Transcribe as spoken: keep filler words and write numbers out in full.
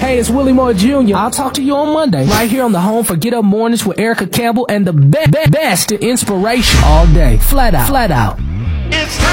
Hey, it's Willie Moore Junior I'll talk to you on Monday, right here on the home for Get Up Mornings with Erica Campbell and the be- be- best in inspiration all day. Flat out, flat out. It's time.